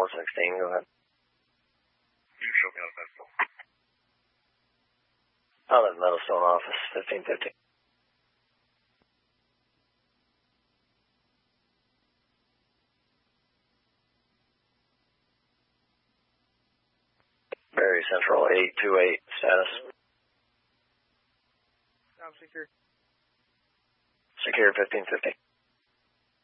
16, go ahead. You show me out of Meadowstone. Out of Meadowstone office, 1550. Very Central 828 status. I'm secure. Secure 1550.